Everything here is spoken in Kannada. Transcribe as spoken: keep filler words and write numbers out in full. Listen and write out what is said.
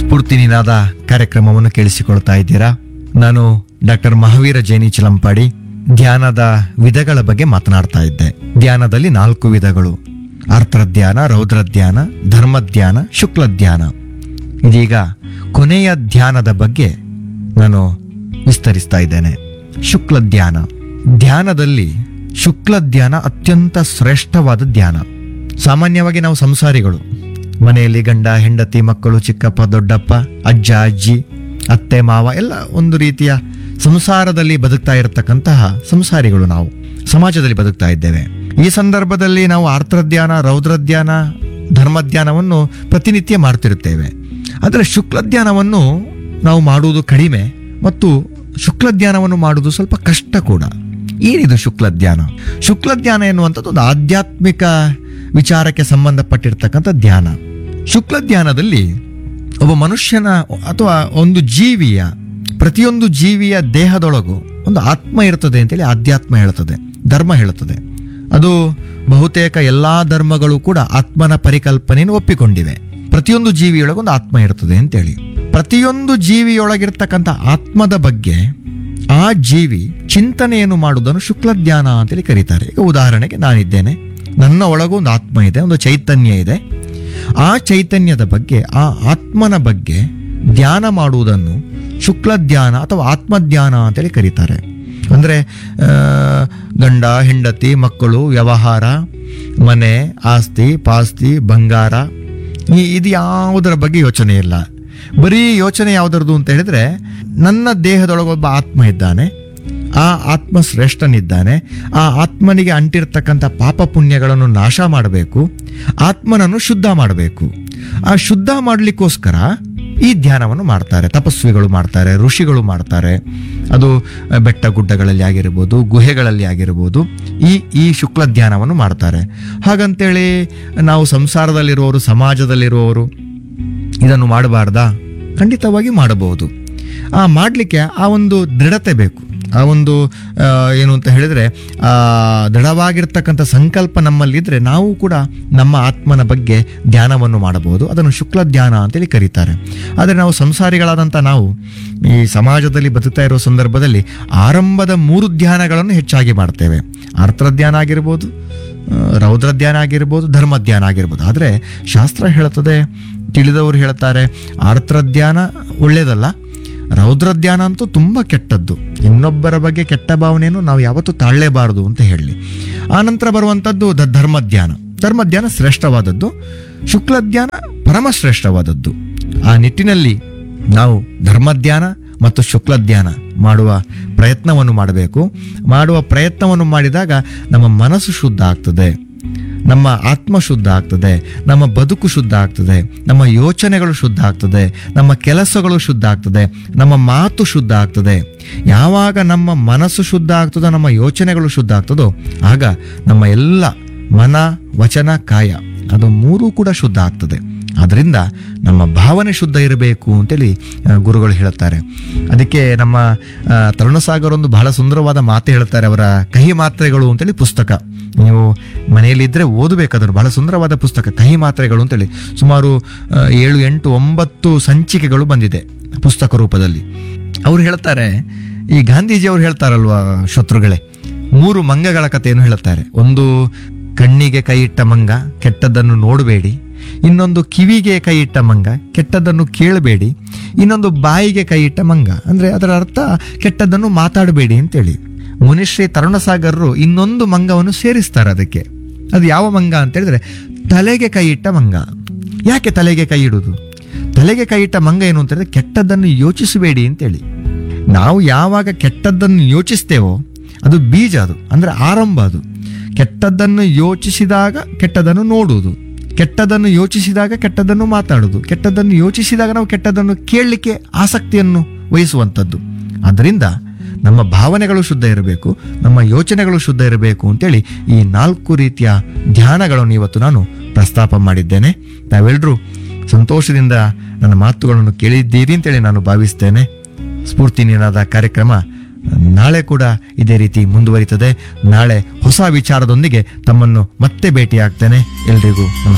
ಸ್ಫೂರ್ತಿ ನಿನಾದ ಕಾರ್ಯಕ್ರಮವನ್ನು ಕೇಳಿಸಿಕೊಳ್ತಾ ಇದ್ದೀರಾ. ನಾನು ಡಾಕ್ಟರ್ ಮಹಾವೀರ ಜೈನಿ ಚಿಲಂಪಾಡಿ. ಧ್ಯಾನದ ವಿಧಗಳ ಬಗ್ಗೆ ಮಾತನಾಡ್ತಾ ಇದ್ದೆ. ಧ್ಯಾನದಲ್ಲಿ ನಾಲ್ಕು ವಿಧಗಳು: ಆರ್ತಧ್ಯಾನ, ರೌದ್ರಧ್ಯಾನ, ಧರ್ಮಧ್ಯಾನ, ಶುಕ್ಲಧ್ಯಾನ. ಇದೀಗ ಕೊನೆಯ ಧ್ಯಾನದ ಬಗ್ಗೆ ನಾನು ವಿಸ್ತರಿಸ್ತಾ ಇದ್ದೇನೆ. ಶುಕ್ಲಧ್ಯಾನ. ಧ್ಯಾನದಲ್ಲಿ ಶುಕ್ಲಧ್ಯಾನ ಅತ್ಯಂತ ಶ್ರೇಷ್ಠವಾದ ಧ್ಯಾನ. ಸಾಮಾನ್ಯವಾಗಿ ನಾವು ಸಂಸಾರಿಗಳು, ಮನೆಯಲ್ಲಿ ಗಂಡ ಹೆಂಡತಿ ಮಕ್ಕಳು ಚಿಕ್ಕಪ್ಪ ದೊಡ್ಡಪ್ಪ ಅಜ್ಜ ಅಜ್ಜಿ ಅತ್ತೆ ಮಾವ ಎಲ್ಲ ಒಂದು ರೀತಿಯ ಸಂಸಾರದಲ್ಲಿ ಬದುಕ್ತಾ ಇರತಕ್ಕಂತಹ ಸಂಸಾರಿಗಳು. ನಾವು ಸಮಾಜದಲ್ಲಿ ಬದುಕ್ತಾ ಇದ್ದೇವೆ. ಈ ಸಂದರ್ಭದಲ್ಲಿ ನಾವು ಆರ್ತಧ್ಯಾನ, ರೌದ್ರಧ್ಯಾನ, ಧರ್ಮಧ್ಯಾನವನ್ನು ಪ್ರತಿನಿತ್ಯ ಮಾಡ್ತಿರುತ್ತೇವೆ. ಆದರೆ ಶುಕ್ಲಧ್ಯಾನವನ್ನು ನಾವು ಮಾಡುವುದು ಕಡಿಮೆ ಮತ್ತು ಶುಕ್ಲಧ್ಯಾನವನ್ನು ಮಾಡುವುದು ಸ್ವಲ್ಪ ಕಷ್ಟ ಕೂಡ. ಏನಿದು ಶುಕ್ಲಧ್ಯಾನ? ಶುಕ್ಲಧ್ಯಾನ ಎನ್ನುವಂಥದ್ದು ಒಂದು ಆಧ್ಯಾತ್ಮಿಕ ವಿಚಾರಕ್ಕೆ ಸಂಬಂಧಪಟ್ಟಿರ್ತಕ್ಕಂಥ ಧ್ಯಾನ. ಶುಕ್ಲಧ್ಯಾನದಲ್ಲಿ ಒಬ್ಬ ಮನುಷ್ಯನ ಅಥವಾ ಒಂದು ಜೀವಿಯ, ಪ್ರತಿಯೊಂದು ಜೀವಿಯ ದೇಹದೊಳಗೂ ಒಂದು ಆತ್ಮ ಇರ್ತದೆ ಅಂತೇಳಿ ಆಧ್ಯಾತ್ಮ ಹೇಳ್ತದೆ, ಧರ್ಮ ಹೇಳ್ತದೆ. ಅದು ಬಹುತೇಕ ಎಲ್ಲಾ ಧರ್ಮಗಳು ಕೂಡ ಆತ್ಮನ ಪರಿಕಲ್ಪನೆಯನ್ನು ಒಪ್ಪಿಕೊಂಡಿವೆ. ಪ್ರತಿಯೊಂದು ಜೀವಿಯೊಳಗೊಂದು ಆತ್ಮ ಇರ್ತದೆ ಅಂತೇಳಿ. ಪ್ರತಿಯೊಂದು ಜೀವಿಯೊಳಗಿರ್ತಕ್ಕಂಥ ಆತ್ಮದ ಬಗ್ಗೆ ಆ ಜೀವಿ ಚಿಂತನೆಯನ್ನು ಮಾಡುವುದನ್ನು ಶುಕ್ಲಧ್ಯಾನ ಅಂತೇಳಿ ಕರೀತಾರೆ. ಈಗ ಉದಾಹರಣೆಗೆ ನಾನಿದ್ದೇನೆ, ನನ್ನ ಒಳಗೂ ಒಂದು ಆತ್ಮ ಇದೆ, ಒಂದು ಚೈತನ್ಯ ಇದೆ. ಆ ಚೈತನ್ಯದ ಬಗ್ಗೆ, ಆ ಆತ್ಮನ ಬಗ್ಗೆ ಧ್ಯಾನ ಮಾಡುವುದನ್ನು ಶುಕ್ಲಧ್ಯಾನ ಅಥವಾ ಆತ್ಮಧ್ಯಾನ ಅಂತೇಳಿ ಕರೀತಾರೆ. ಅಂದರೆ ಗಂಡ ಹೆಂಡತಿ ಮಕ್ಕಳು, ವ್ಯವಹಾರ, ಮನೆ, ಆಸ್ತಿ ಪಾಸ್ತಿ, ಬಂಗಾರ, ಈ ಇದು ಯಾವುದರ ಬಗ್ಗೆ ಯೋಚನೆ ಇಲ್ಲ. ಬರೀ ಯೋಚನೆ ಯಾವುದರದು ಅಂತ ಹೇಳಿದ್ರೆ, ನನ್ನ ದೇಹದೊಳಗೊಬ್ಬ ಆತ್ಮ ಇದ್ದಾನೆ, ಆ ಆತ್ಮ ಶ್ರೇಷ್ಠನಿದ್ದಾನೆ, ಆ ಆತ್ಮನಿಗೆ ಅಂಟಿರ್ತಕ್ಕಂಥ ಪಾಪ ಪುಣ್ಯಗಳನ್ನು ನಾಶ ಮಾಡಬೇಕು, ಆತ್ಮನನ್ನು ಶುದ್ಧ ಮಾಡಬೇಕು. ಆ ಶುದ್ಧ ಮಾಡಲಿಕ್ಕೋಸ್ಕರ ಈ ಧ್ಯಾನವನ್ನು ಮಾಡ್ತಾರೆ. ತಪಸ್ವಿಗಳು ಮಾಡ್ತಾರೆ, ಋಷಿಗಳು ಮಾಡ್ತಾರೆ. ಅದು ಬೆಟ್ಟ ಗುಡ್ಡಗಳಲ್ಲಿ ಆಗಿರ್ಬೋದು, ಗುಹೆಗಳಲ್ಲಿ ಆಗಿರ್ಬೋದು, ಈ ಈ ಶುಕ್ಲ ಧ್ಯಾನವನ್ನು ಮಾಡ್ತಾರೆ. ಹಾಗಂತೇಳಿ ನಾವು ಸಂಸಾರದಲ್ಲಿರುವವರು, ಸಮಾಜದಲ್ಲಿರುವವರು ಇದನ್ನು ಮಾಡಬಾರ್ದಾ? ಖಂಡಿತವಾಗಿ ಮಾಡಬಹುದು. ಆ ಮಾಡಲಿಕ್ಕೆ ಆ ಒಂದು ದೃಢತೆ ಬೇಕು. ಆ ಒಂದು ಏನು ಅಂತ ಹೇಳಿದರೆ, ಆ ದೃಢವಾಗಿರ್ತಕ್ಕಂಥ ಸಂಕಲ್ಪ ನಮ್ಮಲ್ಲಿದ್ದರೆ ನಾವು ಕೂಡ ನಮ್ಮ ಆತ್ಮನ ಬಗ್ಗೆ ಧ್ಯಾನವನ್ನು ಮಾಡಬಹುದು. ಅದನ್ನು ಶುಕ್ಲ ಧ್ಯಾನ ಅಂತೇಳಿ ಕರೀತಾರೆ. ಆದರೆ ನಾವು ಸಂಸಾರಿಗಳಾದಂಥ ನಾವು ಈ ಸಮಾಜದಲ್ಲಿ ಬದುಕ್ತಾ ಇರೋ ಸಂದರ್ಭದಲ್ಲಿ ಆರಂಭದ ಮೂರು ಧ್ಯಾನಗಳನ್ನು ಹೆಚ್ಚಾಗಿ ಮಾಡ್ತೇವೆ. ಆರ್ತಧ್ಯಾನ ಆಗಿರ್ಬೋದು, ರೌದ್ರಧ್ಯಾನ ಆಗಿರ್ಬೋದು, ಧರ್ಮಧ್ಯಾನ ಆಗಿರ್ಬೋದು. ಆದರೆ ಶಾಸ್ತ್ರ ಹೇಳ್ತದೆ, ತಿಳಿದವರು ಹೇಳ್ತಾರೆ, ಆರ್ತಧ್ಯಾನ ಒಳ್ಳೆಯದಲ್ಲ, ರೌದ್ರಧ್ಯಾನ ಅಂತೂ ತುಂಬ ಕೆಟ್ಟದ್ದು. ಇನ್ನೊಬ್ಬರ ಬಗ್ಗೆ ಕೆಟ್ಟ ಭಾವನೆಯನ್ನು ನಾವು ಯಾವತ್ತೂ ತಾಳಲೇಬಾರದು ಅಂತ ಹೇಳಿ. ಆ ನಂತರ ಬರುವಂಥದ್ದು ದ ಧರ್ಮಧ್ಯಾನ. ಧರ್ಮಧ್ಯಾನ ಶ್ರೇಷ್ಠವಾದದ್ದು, ಶುಕ್ಲಧ್ಯಾನ ಪರಮಶ್ರೇಷ್ಠವಾದದ್ದು. ಆ ನಿಟ್ಟಿನಲ್ಲಿ ನಾವು ಧರ್ಮಧ್ಯಾನ ಮತ್ತು ಶುಕ್ಲಧ್ಯಾನ ಮಾಡುವ ಪ್ರಯತ್ನವನ್ನು ಮಾಡಬೇಕು. ಮಾಡುವ ಪ್ರಯತ್ನವನ್ನು ಮಾಡಿದಾಗ ನಮ್ಮ ಮನಸ್ಸು ಶುದ್ಧ ಆಗ್ತದೆ, ನಮ್ಮ ಆತ್ಮ ಶುದ್ಧ ಆಗ್ತದೆ, ನಮ್ಮ ಬದುಕು ಶುದ್ಧ ಆಗ್ತದೆ, ನಮ್ಮ ಯೋಚನೆಗಳು ಶುದ್ಧ ಆಗ್ತದೆ, ನಮ್ಮ ಕೆಲಸಗಳು ಶುದ್ಧ ಆಗ್ತದೆ, ನಮ್ಮ ಮಾತು ಶುದ್ಧ ಆಗ್ತದೆ. ಯಾವಾಗ ನಮ್ಮ ಮನಸ್ಸು ಶುದ್ಧ ಆಗ್ತದೋ, ನಮ್ಮ ಯೋಚನೆಗಳು ಶುದ್ಧ ಆಗ್ತದೋ, ಆಗ ನಮ್ಮ ಎಲ್ಲ ಮನ, ವಚನ, ಕಾಯ ಅದು ಮೂರೂ ಕೂಡ ಶುದ್ಧ ಆಗ್ತದೆ. ಅದರಿಂದ ನಮ್ಮ ಭಾವನೆ ಶುದ್ಧ ಇರಬೇಕು ಅಂತೇಳಿ ಗುರುಗಳು ಹೇಳ್ತಾರೆ. ಅದಕ್ಕೆ ನಮ್ಮ ತರುಣಸಾಗರ್ ಒಂದು ಬಹಳ ಸುಂದರವಾದ ಮಾತು ಹೇಳ್ತಾರೆ. ಅವರ ಕಹಿ ಮಾತ್ರೆಗಳು ಅಂತೇಳಿ ಪುಸ್ತಕ, ನೀವು ಮನೆಯಲ್ಲಿದ್ದರೆ ಓದಬೇಕಾದ್ರು, ಬಹಳ ಸುಂದರವಾದ ಪುಸ್ತಕ ಕಹಿ ಮಾತ್ರೆಗಳು ಅಂತೇಳಿ. ಸುಮಾರು ಏಳು ಎಂಟು ಒಂಬತ್ತು ಸಂಚಿಕೆಗಳು ಬಂದಿದೆ ಪುಸ್ತಕ ರೂಪದಲ್ಲಿ. ಅವ್ರು ಹೇಳ್ತಾರೆ, ಈ ಗಾಂಧೀಜಿಯವರು ಹೇಳ್ತಾರಲ್ವಾ ಶತ್ರುಗಳೇ, ಮೂರು ಮಂಗಗಳ ಕಥೆಯನ್ನು ಹೇಳ್ತಾರೆ. ಒಂದು ಕಣ್ಣಿಗೆ ಕೈ ಇಟ್ಟ ಮಂಗ, ಕೆಟ್ಟದ್ದನ್ನು ನೋಡಬೇಡಿ. ಇನ್ನೊಂದು ಕಿವಿಗೆ ಕೈ ಇಟ್ಟ ಮಂಗ, ಕೆಟ್ಟದ್ದನ್ನು ಕೇಳಬೇಡಿ. ಇನ್ನೊಂದು ಬಾಯಿಗೆ ಕೈ ಇಟ್ಟ ಮಂಗ, ಅಂದರೆ ಅದರ ಅರ್ಥ ಕೆಟ್ಟದ್ದನ್ನು ಮಾತಾಡಬೇಡಿ ಅಂತೇಳಿ. ಮುನಿಶ್ರೀ ತರುಣಸಾಗರರು ಇನ್ನೊಂದು ಮಂಗವನ್ನು ಸೇರಿಸ್ತಾರೆ ಅದಕ್ಕೆ. ಅದು ಯಾವ ಮಂಗ ಅಂತ ಹೇಳಿದ್ರೆ, ತಲೆಗೆ ಕೈ ಇಟ್ಟ ಮಂಗ. ಯಾಕೆ ತಲೆಗೆ ಕೈ ಇಡುವುದು? ತಲೆಗೆ ಕೈ ಇಟ್ಟ ಮಂಗ ಏನು ಅಂತ ಹೇಳಿದ್ರೆ, ಕೆಟ್ಟದ್ದನ್ನು ಯೋಚಿಸಬೇಡಿ ಅಂತೇಳಿ. ನಾವು ಯಾವಾಗ ಕೆಟ್ಟದ್ದನ್ನು ಯೋಚಿಸ್ತೇವೋ ಅದು ಬೀಜ, ಅದು ಅಂದರೆ ಆರಂಭ. ಅದು ಕೆಟ್ಟದ್ದನ್ನು ಯೋಚಿಸಿದಾಗ ಕೆಟ್ಟದನ್ನು ನೋಡುವುದು, ಕೆಟ್ಟದನ್ನು ಯೋಚಿಸಿದಾಗ ಕೆಟ್ಟದನ್ನು ಮಾತಾಡುವುದು, ಕೆಟ್ಟದನ್ನು ಯೋಚಿಸಿದಾಗ ನಾವು ಕೆಟ್ಟದನ್ನು ಕೇಳಲಿಕ್ಕೆ ಆಸಕ್ತಿಯನ್ನು ವಹಿಸುವಂಥದ್ದು. ಆದ್ದರಿಂದ ನಮ್ಮ ಭಾವನೆಗಳು ಶುದ್ಧ ಇರಬೇಕು, ನಮ್ಮ ಯೋಚನೆಗಳು ಶುದ್ಧ ಇರಬೇಕು ಅಂತೇಳಿ ಈ ನಾಲ್ಕು ರೀತಿಯ ಧ್ಯಾನಗಳನ್ನು ಇವತ್ತು ನಾನು ಪ್ರಸ್ತಾಪ ಮಾಡಿದ್ದೇನೆ. ತಾವೆಲ್ಲರೂ ಸಂತೋಷದಿಂದ ನನ್ನ ಮಾತುಗಳನ್ನು ಕೇಳಿದ್ದೀರಿ ಅಂತೇಳಿ ನಾನು ಭಾವಿಸ್ತೇನೆ. ಸ್ಫೂರ್ತಿ ನಿನಾದ ಕಾರ್ಯಕ್ರಮ ನಾಳೆ ಕೂಡ ಇದೇ ರೀತಿ ಮುಂದುವರಿತದೆ. ನಾಳೆ ಹೊಸ ವಿಚಾರದೊಂದಿಗೆ ತಮ್ಮನ್ನು ಮತ್ತೆ ಭೇಟಿಯಾಗ್ತೇನೆ. ಎಲ್ರಿಗೂ ನಮಸ್ಕಾರ.